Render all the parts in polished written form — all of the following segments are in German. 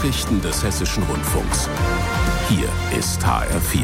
Nachrichten des Hessischen Rundfunks. Hier ist HR4.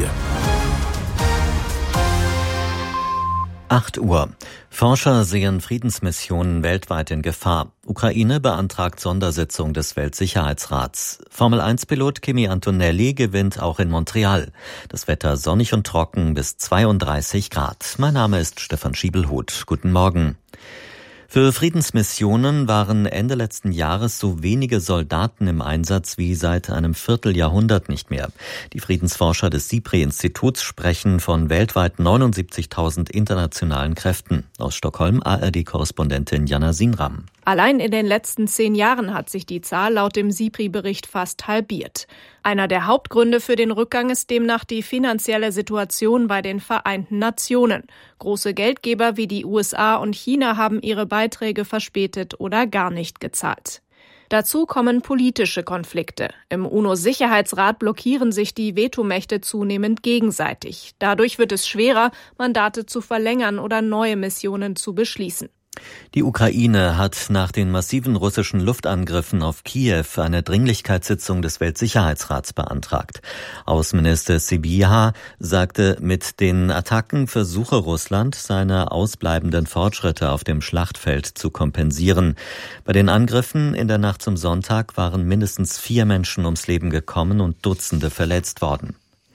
8 Uhr. Forscher sehen Friedensmissionen weltweit in Gefahr. Ukraine beantragt Sondersitzung des Weltsicherheitsrats. Formel-1-Pilot Kimi Antonelli gewinnt auch in Montreal. Das Wetter sonnig und trocken bis 32 Grad. Mein Name ist Stefan Schiebelhuth. Guten Morgen. Für Friedensmissionen waren Ende letzten Jahres so wenige Soldaten im Einsatz wie seit einem Vierteljahrhundert nicht mehr. Die Friedensforscher des SIPRI-Instituts sprechen von weltweit 79.000 internationalen Kräften. Aus Stockholm ARD-Korrespondentin Jana Sinram. Allein in den letzten 10 Jahren hat sich die Zahl laut dem SIPRI-Bericht fast halbiert. Einer der Hauptgründe für den Rückgang ist demnach die finanzielle Situation bei den Vereinten Nationen. Große Geldgeber wie die USA und China haben ihre Beiträge verspätet oder gar nicht gezahlt. Dazu kommen politische Konflikte. Im UNO-Sicherheitsrat blockieren sich die Vetomächte zunehmend gegenseitig. Dadurch wird es schwerer, Mandate zu verlängern oder neue Missionen zu beschließen. Die Ukraine hat nach den massiven russischen Luftangriffen auf Kiew eine Dringlichkeitssitzung des Weltsicherheitsrats beantragt. Außenminister Sybiha sagte, mit den Attacken versuche Russland, seine ausbleibenden Fortschritte auf dem Schlachtfeld zu kompensieren. Bei den Angriffen in der Nacht zum Sonntag waren mindestens 4 Menschen ums Leben gekommen und Dutzende verletzt worden.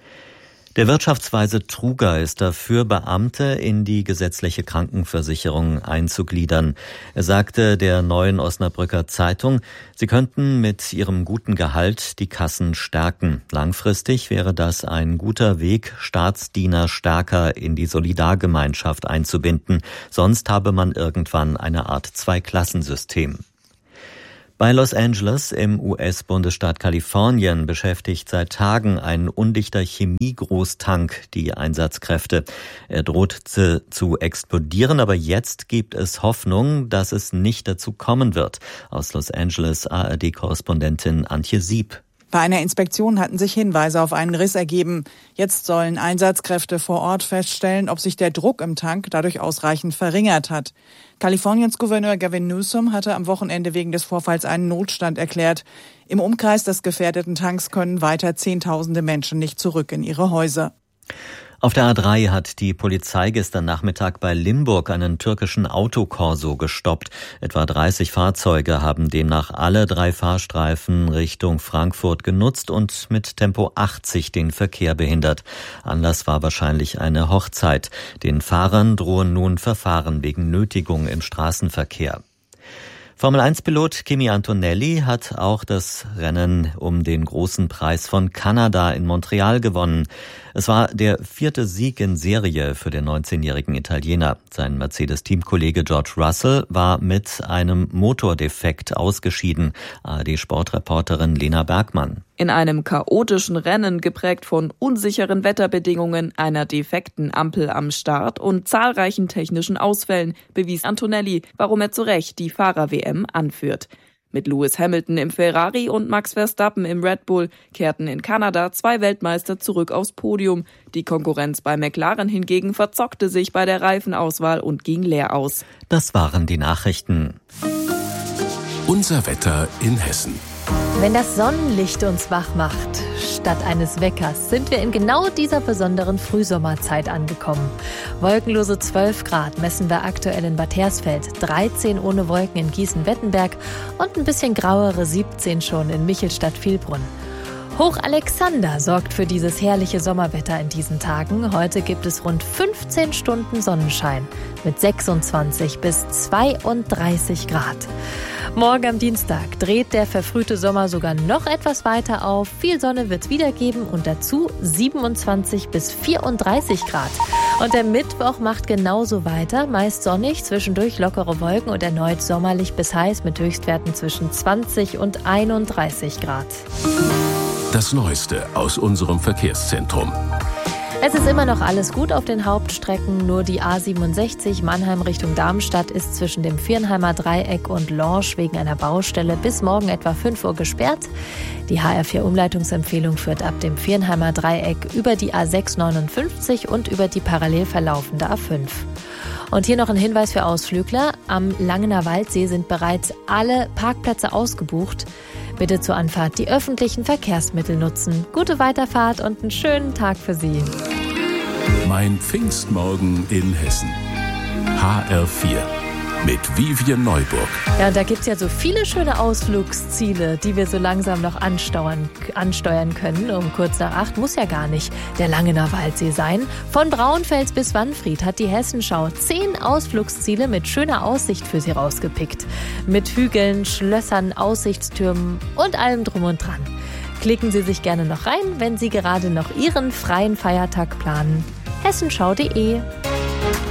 Der Wirtschaftsweise Truger ist dafür, Beamte in die gesetzliche Krankenversicherung einzugliedern. Er sagte der Neuen Osnabrücker Zeitung, sie könnten mit ihrem guten Gehalt die Kassen stärken. Langfristig wäre das ein guter Weg, Staatsdiener stärker in die Solidargemeinschaft einzubinden. Sonst habe man irgendwann eine Art Zweiklassensystem. Bei Los Angeles im US-Bundesstaat Kalifornien beschäftigt seit Tagen ein undichter Chemiegroßtank die Einsatzkräfte. Er droht zu explodieren, aber jetzt gibt es Hoffnung, dass es nicht dazu kommen wird. Aus Los Angeles ARD-Korrespondentin Antje Sieb. Bei einer Inspektion hatten sich Hinweise auf einen Riss ergeben. Jetzt sollen Einsatzkräfte vor Ort feststellen, ob sich der Druck im Tank dadurch ausreichend verringert hat. Kaliforniens Gouverneur Gavin Newsom hatte am Wochenende wegen des Vorfalls einen Notstand erklärt. Im Umkreis des gefährdeten Tanks können weiter Zehntausende Menschen nicht zurück in ihre Häuser. Auf der A3 hat die Polizei gestern Nachmittag bei Limburg einen türkischen Autokorso gestoppt. Etwa 30 Fahrzeuge haben demnach alle 3 Fahrstreifen Richtung Frankfurt genutzt und mit Tempo 80 den Verkehr behindert. Anlass war wahrscheinlich eine Hochzeit. Den Fahrern drohen nun Verfahren wegen Nötigung im Straßenverkehr. Formel-1-Pilot Kimi Antonelli hat auch das Rennen um den großen Preis von Kanada in Montreal gewonnen. Es war der 4. Sieg in Serie für den 19-jährigen Italiener. Sein Mercedes-Teamkollege George Russell war mit einem Motordefekt ausgeschieden. ARD-Sportreporterin Lena Bergmann. In einem chaotischen Rennen, geprägt von unsicheren Wetterbedingungen, einer defekten Ampel am Start und zahlreichen technischen Ausfällen, bewies Antonelli, warum er zu Recht die Fahrer-WM anführt. Mit Lewis Hamilton im Ferrari und Max Verstappen im Red Bull kehrten in Kanada 2 Weltmeister zurück aufs Podium. Die Konkurrenz bei McLaren hingegen verzockte sich bei der Reifenauswahl und ging leer aus. Das waren die Nachrichten. Unser Wetter in Hessen. Wenn das Sonnenlicht uns wach macht, statt eines Weckers, sind wir in genau dieser besonderen Frühsommerzeit angekommen. Wolkenlose 12 Grad messen wir aktuell in Bad Hersfeld, 13 ohne Wolken in Gießen-Wettenberg und ein bisschen grauere 17 schon in Michelstadt-Vielbrunn. Hoch Alexander sorgt für dieses herrliche Sommerwetter in diesen Tagen. Heute gibt es rund 15 Stunden Sonnenschein mit 26 bis 32 Grad. Morgen am Dienstag dreht der verfrühte Sommer sogar noch etwas weiter auf. Viel Sonne wird es wieder geben und dazu 27 bis 34 Grad. Und der Mittwoch macht genauso weiter. Meist sonnig, zwischendurch lockere Wolken und erneut sommerlich bis heiß mit Höchstwerten zwischen 20 und 31 Grad. Das Neueste aus unserem Verkehrszentrum. Es ist immer noch alles gut auf den Hauptstrecken, nur die A67 Mannheim Richtung Darmstadt ist zwischen dem Viernheimer Dreieck und Lorsch wegen einer Baustelle bis morgen etwa 5 Uhr gesperrt. Die HR4-Umleitungsempfehlung führt ab dem Viernheimer Dreieck über die A659 und über die parallel verlaufende A5. Und hier noch ein Hinweis für Ausflügler. Am Langener Waldsee sind bereits alle Parkplätze ausgebucht. Bitte zur Anfahrt die öffentlichen Verkehrsmittel nutzen. Gute Weiterfahrt und einen schönen Tag für Sie. Mein Pfingstmorgen in Hessen. HR4 mit Vivian Neuburg. Ja, und da gibt's ja so viele schöne Ausflugsziele, die wir so langsam noch ansteuern können. Um kurz nach 8 muss ja gar nicht der Langener Waldsee sein. Von Braunfels bis Wanfried hat die Hessenschau 10 Ausflugsziele mit schöner Aussicht für Sie rausgepickt. Mit Hügeln, Schlössern, Aussichtstürmen und allem drum und dran. Klicken Sie sich gerne noch rein, wenn Sie gerade noch Ihren freien Feiertag planen. hessenschau.de